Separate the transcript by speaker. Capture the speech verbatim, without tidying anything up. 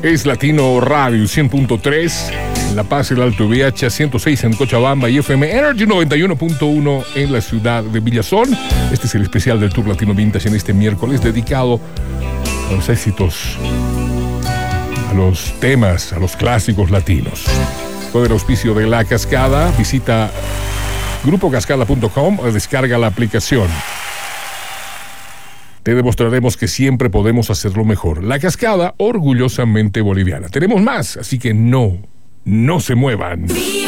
Speaker 1: Es Latino Radio cien punto tres en La Paz, el Alto V H, ciento seis en Cochabamba y F M Energy noventa y uno punto uno en la ciudad de Villazón. Este es el especial del Tour Latino Vintage en este miércoles, dedicado a los éxitos, a los temas, a los clásicos latinos. Con el auspicio de La Cascada, visita grupo cascada punto com o descarga la aplicación. Te demostraremos que siempre podemos hacerlo mejor. La Cascada, orgullosamente boliviana. Tenemos más, así que no, no se muevan.